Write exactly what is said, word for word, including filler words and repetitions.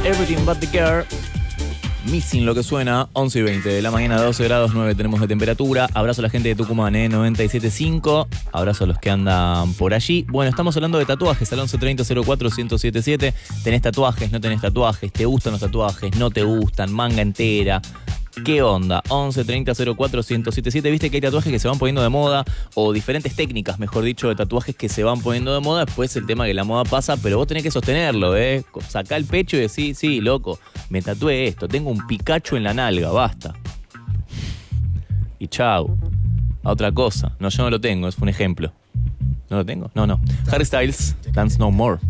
Everything But The Girl. Missing lo que suena, once y veinte de la mañana, doce grados nueve tenemos de temperatura. Abrazo a la gente de Tucumán, ¿eh? noventa y siete punto cinco. Abrazo a los que andan por allí. Bueno, estamos hablando de tatuajes, al once treinta cero cuatro ciento setenta y siete. ¿Tenés tatuajes? ¿No tenés tatuajes? ¿Te gustan los tatuajes? ¿No te gustan? ¿Manga entera? ¿Qué onda? once treinta cero cuatro ciento setenta y siete. Viste que hay tatuajes que se van poniendo de moda, o diferentes técnicas, mejor dicho, de tatuajes que se van poniendo de moda. Después el tema que la moda pasa, pero vos tenés que sostenerlo, ¿eh? Sacá el pecho y decís, sí, loco, me tatué esto, tengo un Pikachu en la nalga, basta. Y chau. A otra cosa. No, yo no lo tengo, es un ejemplo. ¿No lo tengo? No, no. Harry Styles, Dance No More.